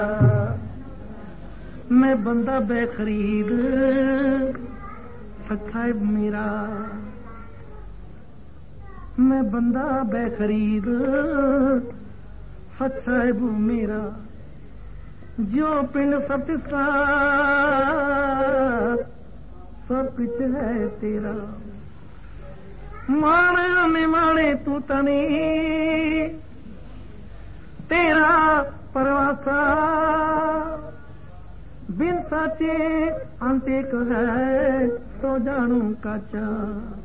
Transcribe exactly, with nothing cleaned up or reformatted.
मैं बंदा बेखरीद साहिब मेरा, मैं बंदा बेखरीद साहिब मेरा, जो पिंड सतिसा सब कुछ है तेरा। माने निमाने तू तनी तेरा परवासा, बिन साचे अंतिक है तो जानू काचा।